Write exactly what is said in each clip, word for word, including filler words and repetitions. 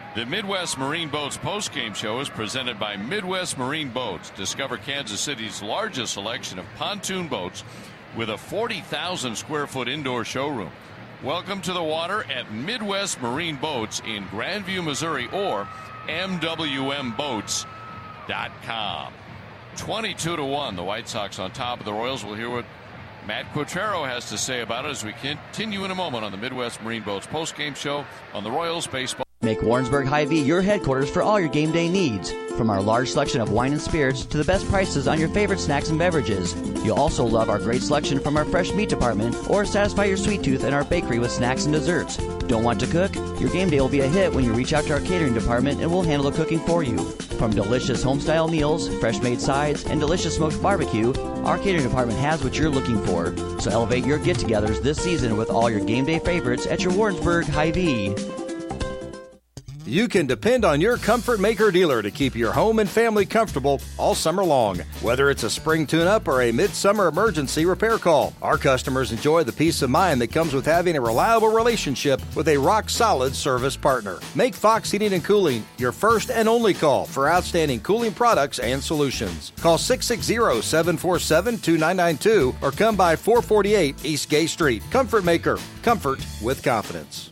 The Midwest Marine Boats postgame show is presented by Midwest Marine Boats. Discover Kansas City's largest selection of pontoon boats with a forty thousand square foot indoor showroom. Welcome to the water at Midwest Marine Boats in Grandview, Missouri, or M W M boats dot com. twenty-two to one, the White Sox on top of the Royals. We'll hear what Matt Quatraro has to say about it as we continue in a moment on the Midwest Marine Boats postgame show on the Royals Baseball. Make Warrensburg Hy-Vee your headquarters for all your game day needs. From our large selection of wine and spirits to the best prices on your favorite snacks and beverages. You'll also love our great selection from our fresh meat department or satisfy your sweet tooth in our bakery with snacks and desserts. Don't want to cook? Your game day will be a hit when you reach out to our catering department and we'll handle the cooking for you. From delicious home-style meals, fresh-made sides, and delicious smoked barbecue, our catering department has what you're looking for. So elevate your get-togethers this season with all your game day favorites at your Warrensburg Hy-Vee. You can depend on your Comfort Maker dealer to keep your home and family comfortable all summer long. Whether it's a spring tune-up or a midsummer emergency repair call, our customers enjoy the peace of mind that comes with having a reliable relationship with a rock-solid service partner. Make Fox Heating and Cooling your first and only call for outstanding cooling products and solutions. Call six six zero, seven four seven, two nine nine two or come by four forty-eight East Gay Street. Comfort Maker. Comfort with confidence.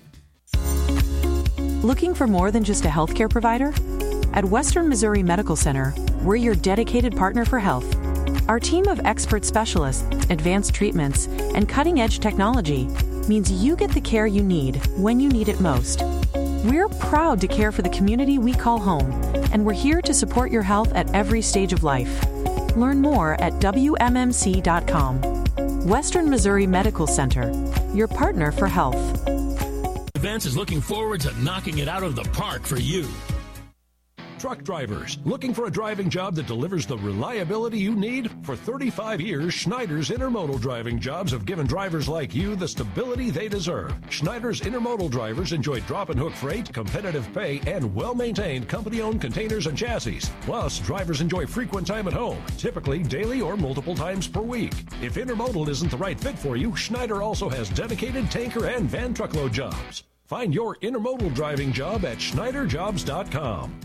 Looking for more than just a healthcare provider? At Western Missouri Medical Center, we're your dedicated partner for health. Our team of expert specialists, advanced treatments, and cutting-edge technology means you get the care you need when you need it most. We're proud to care for the community we call home, and we're here to support your health at every stage of life. Learn more at W M M C dot com. Western Missouri Medical Center, your partner for health. Events is looking forward to knocking it out of the park for you. Truck drivers, looking for a driving job that delivers the reliability you need? For thirty-five years, Schneider's Intermodal driving jobs have given drivers like you the stability they deserve. Schneider's Intermodal drivers enjoy drop and hook freight, competitive pay, and well-maintained company-owned containers and chassis. Plus, drivers enjoy frequent time at home, typically daily or multiple times per week. If Intermodal isn't the right fit for you, Schneider also has dedicated tanker and van truckload jobs. Find your intermodal driving job at Schneider Jobs dot com.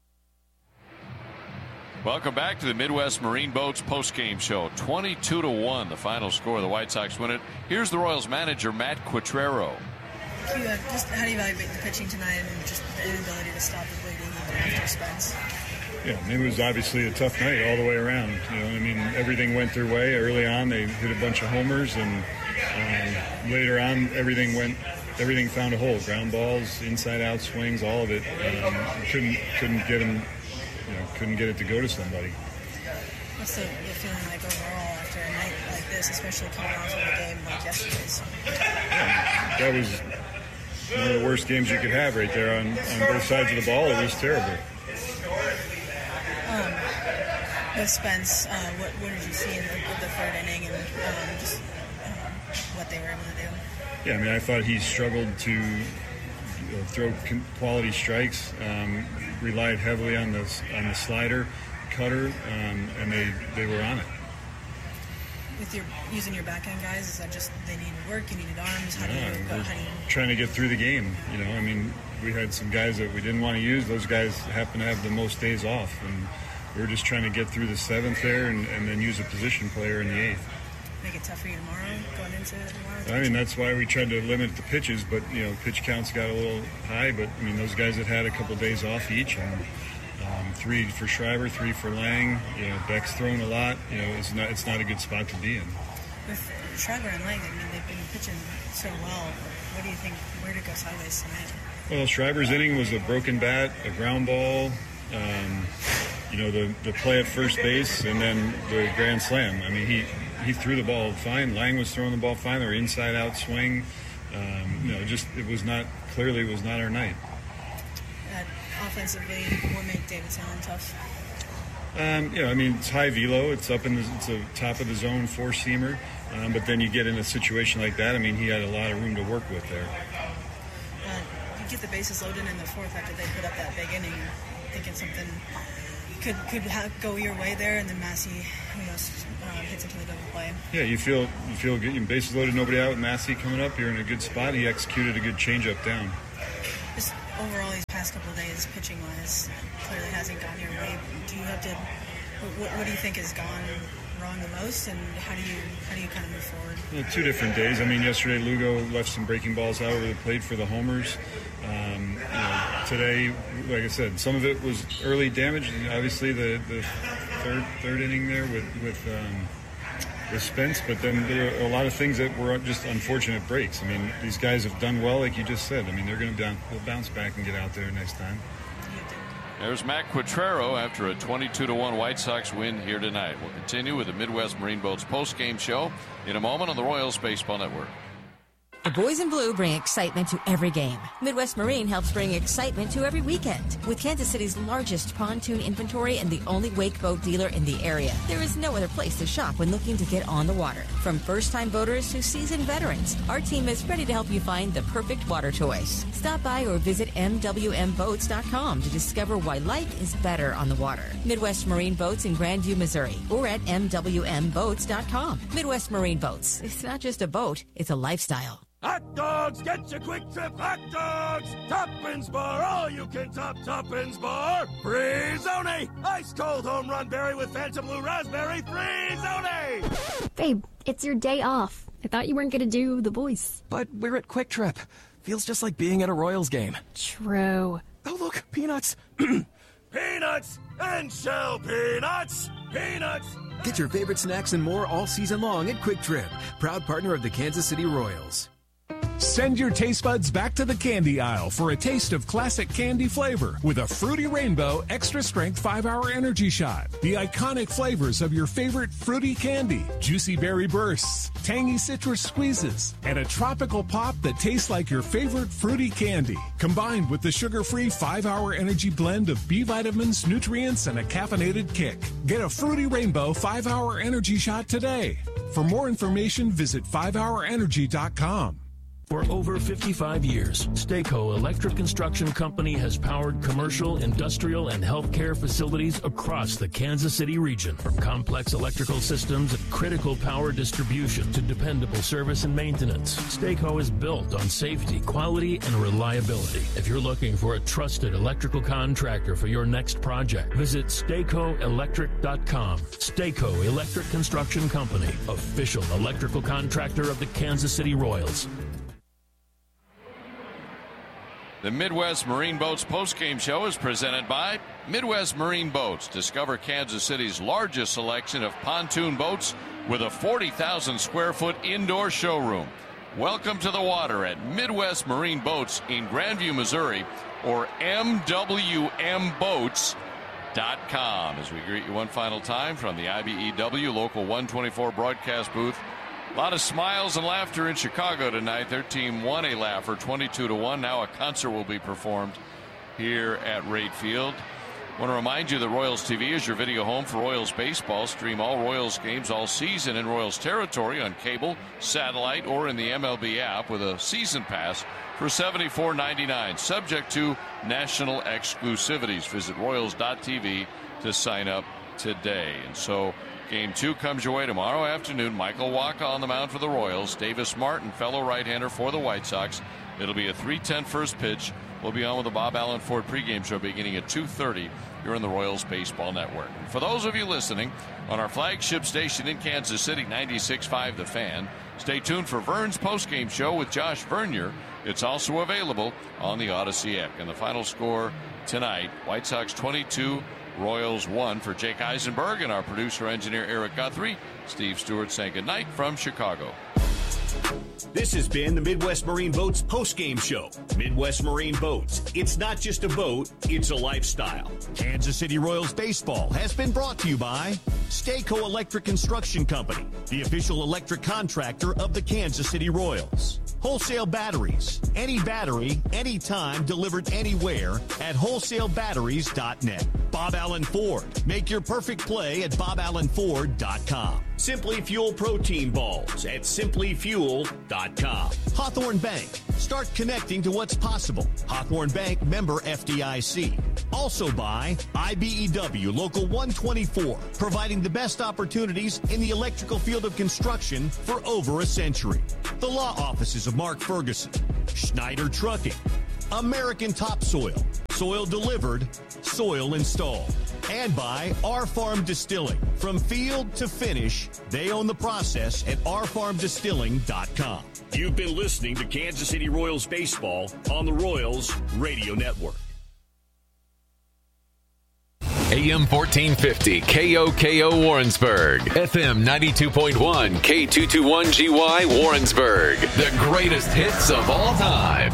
Welcome back to the Midwest Marine Boats postgame show. twenty-two to one, the final score. The White Sox win it. Here's the Royals manager, Matt Quatraro. You, uh, just how do you evaluate the pitching tonight and just the inability to stop the bleeding after Spence? Yeah, it was obviously a tough night all the way around. You know, I mean, everything went their way. Early on, they hit a bunch of homers, and um, later on, everything went. Everything found a hole. Ground balls, inside-out swings, all of it. Um, couldn't couldn't get them. You know, couldn't get it to go to somebody. What's the, the feeling like overall after a night like this, especially coming off of a game like yesterday's? Yeah, that was one of the worst games you could have right there on, on both sides of the ball. It was terrible. Um, with Spence, uh, what, what did you see in the, the third inning and um, just um, what they were able to do? Yeah, I mean, I thought he struggled to you know, throw quality strikes, um, relied heavily on the on the slider, cutter, um, and they, they were on it. With your using your backhand guys, is that just they needed work, you needed arms? How do yeah, you go? How do you... Trying to get through the game. You know, I mean, we had some guys that we didn't want to use. Those guys happen to have the most days off, and we were just trying to get through the seventh there, and, and then use a position player in the eighth. Make it tough for you tomorrow, going into tomorrow? I mean, that's why we tried to limit the pitches, but, you know, pitch counts got a little high, but, I mean, those guys had had a couple of days off each, and um, three for Schreiber, three for Lang, you know, Beck's thrown a lot, you know, it's not it's not a good spot to be in. With Schreiber and Lang, I mean, they've been pitching so well. What do you think, where did it go sideways tonight? Well, Schreiber's inning was a broken bat, a ground ball, um, you know, the, the play at first base, and then the grand slam. I mean, he... He threw the ball fine. Lang was throwing the ball fine. They were inside-out swing. Um, you know, just it was not clearly it was not our night. Uh, offensively, what made Davis Allen tough? Um, you know, I mean, it's high velo. It's up in the it's a top of the zone four seamer. Um, but then you get in a situation like that. I mean, he had a lot of room to work with there. Uh, you get the bases loaded in the fourth after they put up that big inning. Thinking something could could have, go your way there, and then Massey, you know, uh, hits into the double play. Yeah, you feel you feel good. Your bases loaded, nobody out with Massey coming up. You're in a good spot. He executed a good changeup down. Just overall, these past last couple of days, pitching wise, clearly hasn't gone your way. Do you have to? What, what do you think has gone wrong the most, and how do you how do you kind of move forward? Well, two different days. I mean, yesterday Lugo left some breaking balls out over the plate for the homers. Um, you know, today, like I said, some of it was early damage. Obviously, the, the third third inning there with with um, with Spence, but then there are a lot of things that were just unfortunate breaks. I mean, these guys have done well, like you just said. I mean, they're going to they'll bounce back and get out there next time. There's Matt Quatraro after a twenty-two to one White Sox win here tonight. We'll continue with the Midwest Marine Boats post-game show in a moment on the Royals Baseball Network. The boys in blue bring excitement to every game. Midwest Marine helps bring excitement to every weekend. With Kansas City's largest pontoon inventory and the only wake boat dealer in the area, there is no other place to shop when looking to get on the water. From first-time boaters to seasoned veterans, our team is ready to help you find the perfect water toys. Stop by or visit M W M boats dot com to discover why life is better on the water. Midwest Marine Boats in Grandview, Missouri, or at M W M boats dot com. Midwest Marine Boats. It's not just a boat, it's a lifestyle. Hot dogs, get your Quick Trip hot dogs! Toppins Bar, all you can top Toppins Bar! Free-zone! Ice cold home run berry with Fanta Blue Raspberry, free-zone! Babe, it's your day off. I thought you weren't going to do the voice. But we're at Quick Trip. Feels just like being at a Royals game. True. Oh, look, peanuts. Peanuts and shell peanuts! Peanuts! Get your favorite snacks and more all season long at Quick Trip, proud partner of the Kansas City Royals. Send your taste buds back to the candy aisle for a taste of classic candy flavor with a Fruity Rainbow Extra Strength five hour Energy Shot. The iconic flavors of your favorite fruity candy, juicy berry bursts, tangy citrus squeezes, and a tropical pop that tastes like your favorite fruity candy. Combined with the sugar-free five hour energy blend of B vitamins, nutrients, and a caffeinated kick. Get a Fruity Rainbow five hour Energy Shot today. For more information, visit five hour energy dot com. For over fifty-five years, Stayco Electric Construction Company has powered commercial, industrial, and healthcare facilities across the Kansas City region. From complex electrical systems and critical power distribution to dependable service and maintenance, Stayco is built on safety, quality, and reliability. If you're looking for a trusted electrical contractor for your next project, visit Stayco Electric dot com. Stayco Electric Construction Company, official electrical contractor of the Kansas City Royals. The Midwest Marine Boats postgame show is presented by Midwest Marine Boats. Discover Kansas City's largest selection of pontoon boats with a forty thousand square foot indoor showroom. Welcome to the water at Midwest Marine Boats in Grandview, Missouri, or M W M boats dot com. As we greet you one final time from the I B E W Local one twenty-four broadcast booth. A lot of smiles and laughter in Chicago tonight. Their team won a laugher twenty-two to one. Now a concert will be performed here at Raitt Field. I want to remind you that Royals T V is your video home for Royals baseball. Stream all Royals games all season in Royals territory on cable, satellite, or in the M L B app with a season pass for seventy-four ninety-nine. Subject to national exclusivities. Visit Royals dot T V to sign up today. And so Game two comes your way tomorrow afternoon. Michael Wacha on the mound for the Royals. Davis Martin, fellow right-hander for the White Sox. It'll be a three ten first pitch. We'll be on with the Bob Allen Ford pregame show beginning at two thirty here on the Royals Baseball Network. And for those of you listening on our flagship station in Kansas City, ninety-six point five The Fan, stay tuned for Vern's postgame show with Josh Vernier. It's also available on the Odyssey app. And the final score tonight, White Sox twenty-two, Royals one. For Jake Eisenberg and our producer engineer Eric Guthrie, Steve Stewart saying goodnight from Chicago. This has been the Midwest Marine Boats postgame show. Midwest Marine Boats. It's not just a boat, it's a lifestyle. Kansas City Royals baseball has been brought to you by Stayco Electric Construction Company, the official electric contractor of the Kansas City Royals. Wholesale batteries. Any battery, anytime, delivered anywhere at wholesale batteries dot net. Bob Allen Ford. Make your perfect play at Bob Allen Ford dot com. Simply Fuel protein balls at Simply Fuel dot com. Hawthorne Bank. Start connecting to what's possible. Hawthorne Bank, member F D I C. Also by I B E W Local one twenty-four, providing the best opportunities in the electrical field of construction for over a century. The law offices of Mark Ferguson, Schneider Trucking, American Topsoil, soil delivered, soil installed. And by Our Farm Distilling. From field to finish, they own the process at our farm distilling dot com. You've been listening to Kansas City Royals baseball on the Royals Radio Network. A M fourteen fifty K O K O Warrensburg, F M ninety-two point one K two twenty-one G Y Warrensburg, the greatest hits of all time.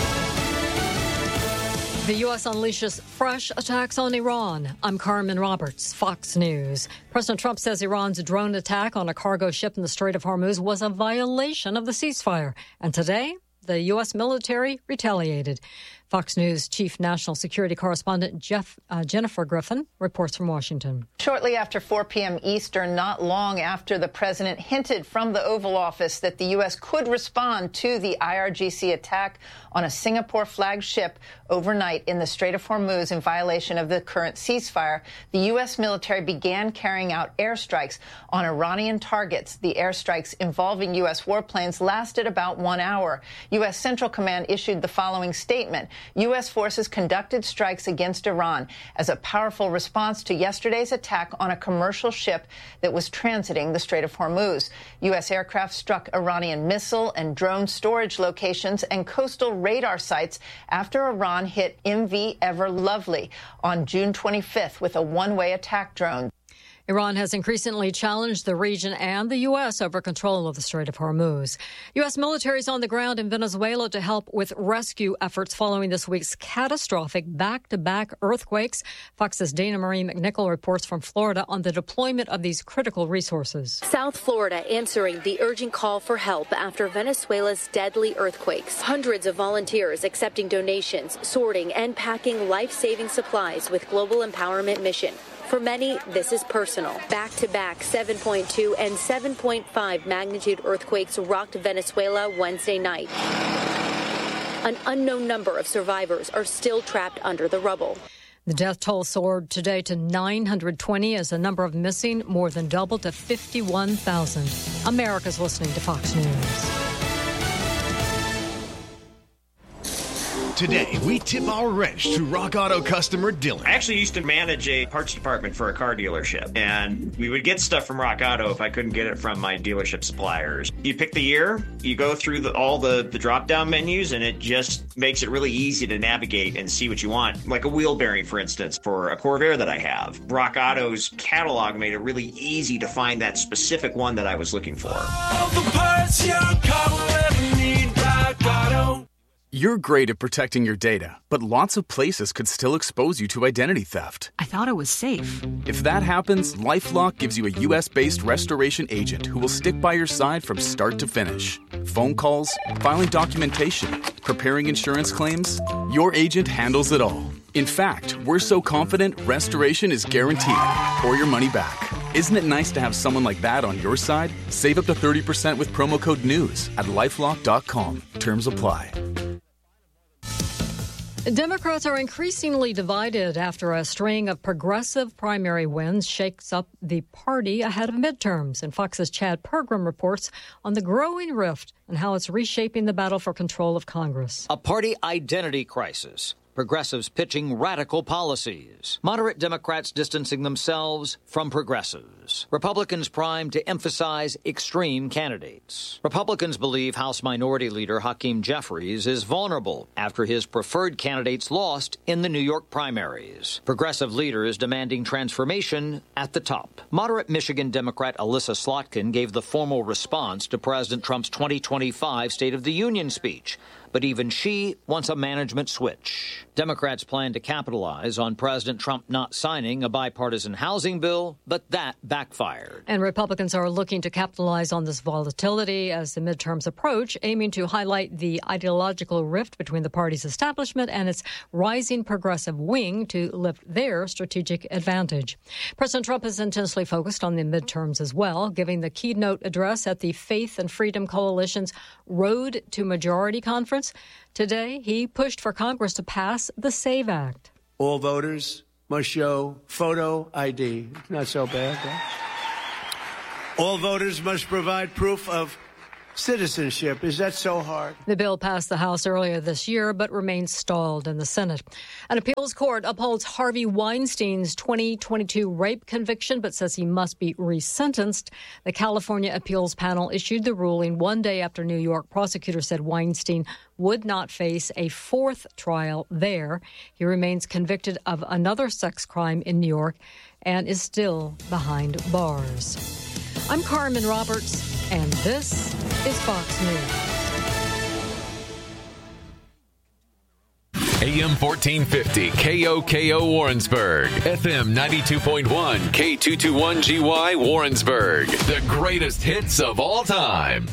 The U S unleashes fresh attacks on Iran. I'm Carmen Roberts, Fox News. President Trump says Iran's drone attack on a cargo ship in the Strait of Hormuz was a violation of the ceasefire. And today, the U S military retaliated. Fox News Chief National Security Correspondent Jeff, uh, Jennifer Griffin reports from Washington. Shortly after four p.m. Eastern, not long after the president hinted from the Oval Office that the U S could respond to the I R G C attack on a Singapore flagged ship overnight in the Strait of Hormuz in violation of the current ceasefire, the U S military began carrying out airstrikes on Iranian targets. The airstrikes involving U S warplanes lasted about one hour. U S Central Command issued the following statement. U S forces conducted strikes against Iran as a powerful response to yesterday's attack on a commercial ship that was transiting the Strait of Hormuz. U S aircraft struck Iranian missile and drone storage locations and coastal radar sites after Iran hit M V Ever Lovely on June twenty-fifth with a one-way attack drone. Iran has increasingly challenged the region and the U S over control of the Strait of Hormuz. U S military is on the ground in Venezuela to help with rescue efforts following this week's catastrophic back-to-back earthquakes. Fox's Dana Marie McNichol reports from Florida on the deployment of these critical resources. South Florida answering the urgent call for help after Venezuela's deadly earthquakes. Hundreds of volunteers accepting donations, sorting, and packing life-saving supplies with Global Empowerment Mission. For many, this is personal. Back-to-back seven point two and seven point five magnitude earthquakes rocked Venezuela Wednesday night. An unknown number of survivors are still trapped under the rubble. The death toll soared today to nine hundred twenty as the number of missing more than doubled to fifty-one thousand. America's listening to Fox News. Today, we tip our wrench to Rock Auto customer Dylan. I actually used to manage a parts department for a car dealership, and we would get stuff from Rock Auto if I couldn't get it from my dealership suppliers. You pick the year, you go through the, all the, the drop-down menus, and it just makes it really easy to navigate and see what you want. Like a wheel bearing, for instance, for a Corvair that I have. Rock Auto's catalog made it really easy to find that specific one that I was looking for. All the parts your car will ever need, Rock Auto. You're great at protecting your data, but lots of places could still expose you to identity theft. I thought it was safe. If that happens, LifeLock gives you a U S-based restoration agent who will stick by your side from start to finish. Phone calls, filing documentation, preparing insurance claims, your agent handles it all. In fact, we're so confident restoration is guaranteed or your money back. Isn't it nice to have someone like that on your side? Save up to thirty percent with promo code NEWS at lifelock dot com. Terms apply. Democrats are increasingly divided after a string of progressive primary wins shakes up the party ahead of midterms. And Fox's Chad Pergram reports on the growing rift and how it's reshaping the battle for control of Congress. A party identity crisis. Progressives pitching radical policies. Moderate Democrats distancing themselves from progressives. Republicans primed to emphasize extreme candidates. Republicans believe House Minority Leader Hakeem Jeffries is vulnerable after his preferred candidates lost in the New York primaries. Progressive leaders demanding transformation at the top. Moderate Michigan Democrat Alyssa Slotkin gave the formal response to President Trump's twenty twenty-five State of the Union speech. But even she wants a management switch. Democrats plan to capitalize on President Trump not signing a bipartisan housing bill, but that backfired. And Republicans are looking to capitalize on this volatility as the midterms approach, aiming to highlight the ideological rift between the party's establishment and its rising progressive wing to lift their strategic advantage. President Trump is intensely focused on the midterms as well, giving the keynote address at the Faith and Freedom Coalition's Road to Majority Conference. Today, he pushed for Congress to pass the SAVE Act. All voters must show photo I D. Not so bad, huh? All voters must provide proof of citizenship. Is that so hard? The bill passed the House earlier this year, but remains stalled in the Senate. An appeals court upholds Harvey Weinstein's twenty twenty-two rape conviction, but says he must be resentenced. The California appeals panel issued the ruling one day after New York prosecutors said Weinstein would not face a fourth trial there. He remains convicted of another sex crime in New York and is still behind bars. I'm Carmen Roberts, and this is Fox News. A M fourteen fifty, K O K O Warrensburg, F M ninety-two point one, K two twenty-one G Y Warrensburg. The greatest hits of all time.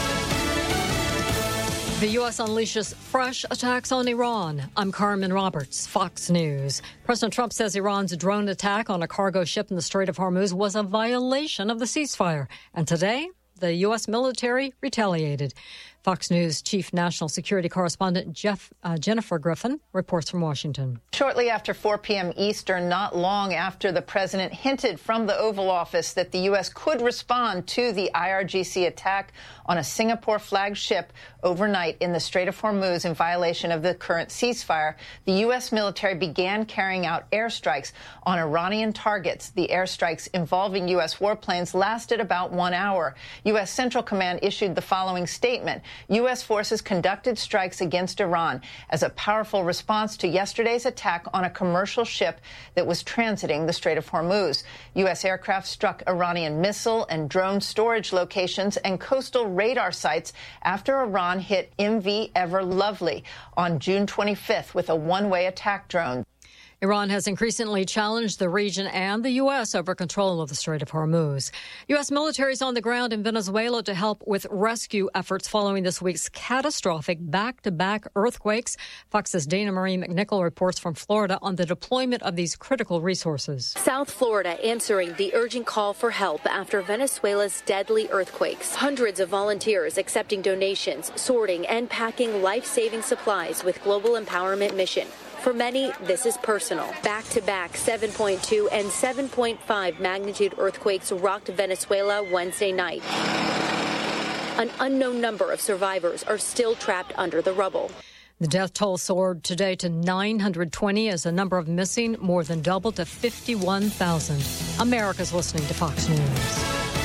The U S unleashes fresh attacks on Iran. I'm Carmen Roberts, Fox News. President Trump says Iran's drone attack on a cargo ship in the Strait of Hormuz was a violation of the ceasefire. And today, the U S military retaliated. Fox News Chief National Security Correspondent Jeff, uh, Jennifer Griffin reports from Washington. Shortly after four p.m. Eastern, not long after the president hinted from the Oval Office that the U S could respond to the I R G C attack on a Singapore flagged ship overnight in the Strait of Hormuz in violation of the current ceasefire, the U S military began carrying out airstrikes on Iranian targets. The airstrikes involving U S warplanes lasted about one hour. U S Central Command issued the following statement. U S forces conducted strikes against Iran as a powerful response to yesterday's attack on a commercial ship that was transiting the Strait of Hormuz. U S aircraft struck Iranian missile and drone storage locations and coastal radar sites after Iran hit M V Ever Lovely on June twenty-fifth with a one-way attack drone. Iran has increasingly challenged the region and the U S over control of the Strait of Hormuz. U S military is on the ground in Venezuela to help with rescue efforts following this week's catastrophic back-to-back earthquakes. Fox's Dana Marie McNichol reports from Florida on the deployment of these critical resources. South Florida answering the urgent call for help after Venezuela's deadly earthquakes. Hundreds of volunteers accepting donations, sorting, and packing life-saving supplies with Global Empowerment Mission. For many, this is personal. Back-to-back seven point two and seven point five magnitude earthquakes rocked Venezuela Wednesday night. An unknown number of survivors are still trapped under the rubble. The death toll soared today to nine hundred twenty as the number of missing more than doubled to fifty-one thousand. America's listening to Fox News.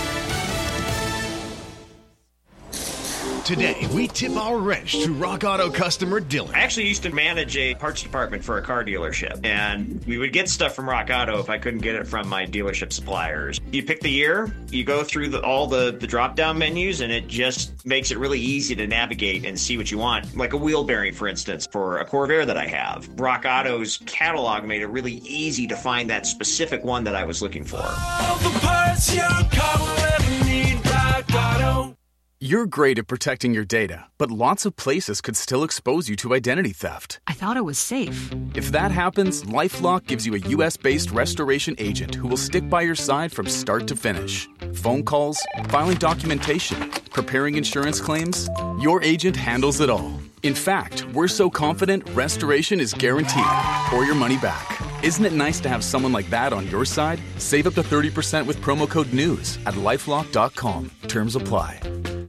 Today, we tip our wrench to Rock Auto customer Dylan. I actually used to manage a parts department for a car dealership, and we would get stuff from Rock Auto if I couldn't get it from my dealership suppliers. You pick the year, you go through the, all the, the drop-down menus, and it just makes it really easy to navigate and see what you want. Like a wheel bearing, for instance, for a Corvair that I have. Rock Auto's catalog made it really easy to find that specific one that I was looking for. All the parts your car will ever need, Rock Auto. You're great at protecting your data, but lots of places could still expose you to identity theft. I thought it was safe. If that happens, LifeLock gives you a U S-based restoration agent who will stick by your side from start to finish. Phone calls, filing documentation, preparing insurance claims, your agent handles it all. In fact, we're so confident restoration is guaranteed or your money back. Isn't it nice to have someone like that on your side? Save up to thirty percent with promo code NEWS at lifelock dot com. Terms apply.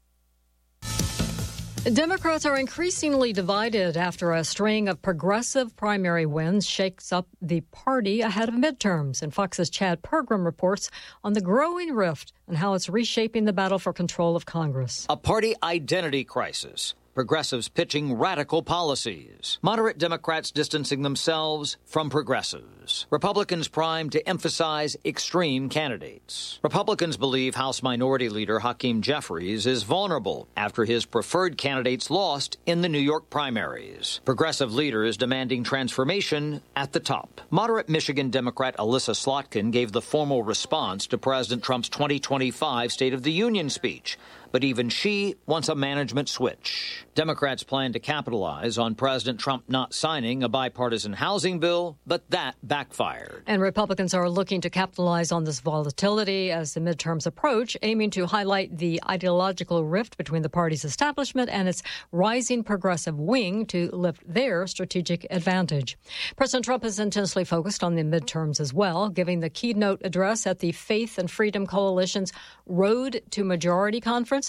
Democrats are increasingly divided after a string of progressive primary wins shakes up the party ahead of midterms. And Fox's Chad Pergram reports on the growing rift and how it's reshaping the battle for control of Congress. A party identity crisis. Progressives pitching radical policies. Moderate Democrats distancing themselves from progressives. Republicans primed to emphasize extreme candidates. Republicans believe House Minority Leader Hakeem Jeffries is vulnerable after his preferred candidates lost in the New York primaries. Progressive leaders demanding transformation at the top. Moderate Michigan Democrat Alyssa Slotkin gave the formal response to President Trump's twenty twenty-five State of the Union speech. But even she wants a management switch. Democrats plan to capitalize on President Trump not signing a bipartisan housing bill, but that backfired. And Republicans are looking to capitalize on this volatility as the midterms approach, aiming to highlight the ideological rift between the party's establishment and its rising progressive wing to lift their strategic advantage. President Trump is intensely focused on the midterms as well, giving the keynote address at the Faith and Freedom Coalition's Road to Majority Conference.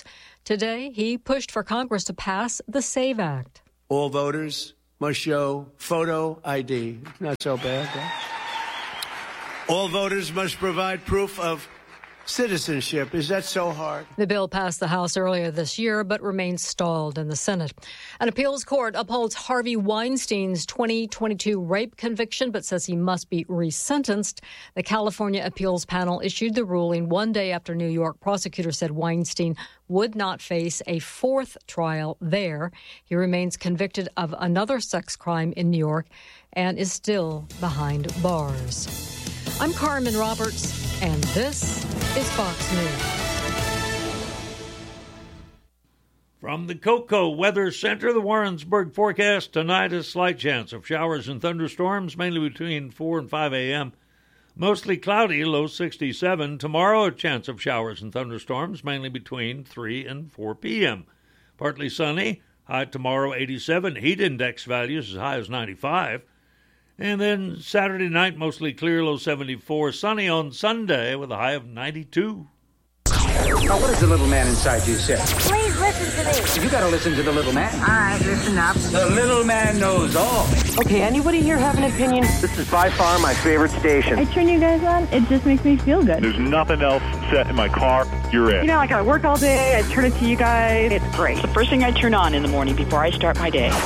Today, he pushed for Congress to pass the SAVE Act. All voters must show photo I D. Not so bad, huh? All voters must provide proof of citizenship. Is that so hard? The bill passed the House earlier this year, but remains stalled in the Senate. An appeals court upholds Harvey Weinstein's twenty twenty-two rape conviction, but says he must be resentenced. The California appeals panel issued the ruling one day after New York prosecutors said Weinstein would not face a fourth trial there. He remains convicted of another sex crime in New York and is still behind bars. I'm Carmen Roberts, and this is Fox News. From the Cocoa Weather Center, the Warrensburg forecast tonight is slight chance of showers and thunderstorms, mainly between four and five a.m. Mostly cloudy, low sixty-seven. Tomorrow, a chance of showers and thunderstorms, mainly between three and four p.m. Partly sunny, high tomorrow eighty-seven. Heat index values as high as ninety-five. And then Saturday night, mostly clear, low seventy-four. Sunny on Sunday with a high of ninety-two. Now, what does the little man inside you say? Please listen to me. You gotta listen to the little man. All right, listen up. The little man knows all. Okay, anybody here have an opinion? This is by far my favorite station. I turn you guys on, it just makes me feel good. There's nothing else set in my car. You're it. You know, like I work all day, I turn it to you guys. It's great. It's the first thing I turn on in the morning before I start my day.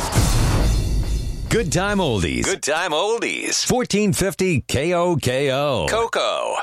Good time oldies. Good time oldies. fourteen fifty K O K O. Cocoa.